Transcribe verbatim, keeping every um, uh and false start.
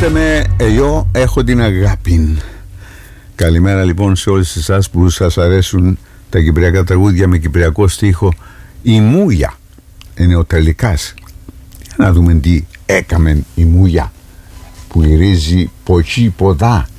Ακούστε με, εγώ έχω την αγάπη. Καλημέρα λοιπόν σε όλους εσάς που σας αρέσουν τα κυπριακά τραγούδια με κυπριακό στίχο. Η Μούγια είναι ο τελικάς. Για να δούμε τι έκαμε η Μούγια που γυρίζει ποτσί ποδά.